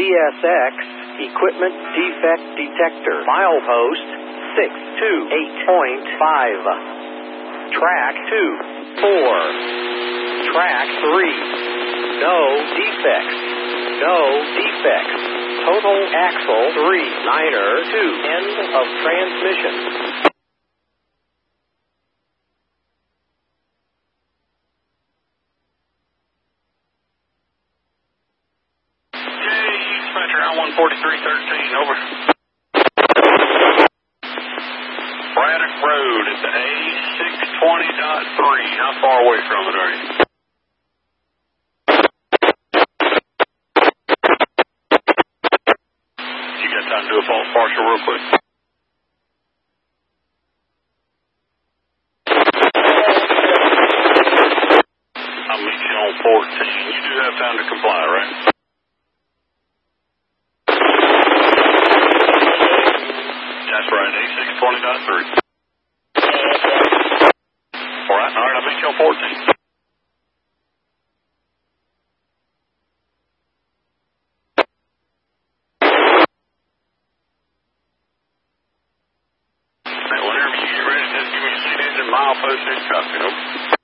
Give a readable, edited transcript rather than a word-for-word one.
CSX Equipment Defect Detector. Milepost 628.5. Track 2, 4. Track 3. No defects. No defects. Total axle 3. Liner 2. End of transmission. Dispatcher, I-14313, over. Braddock Road at the A620.3. How far away from it are you? You got time to do a false partial real quick? I'll meet you on 14. You do have time to comply, right? That's right, A620.3. All right, I'll meet you on 14. Whenever you get ready, just give me a seat in milepost and copy, nope.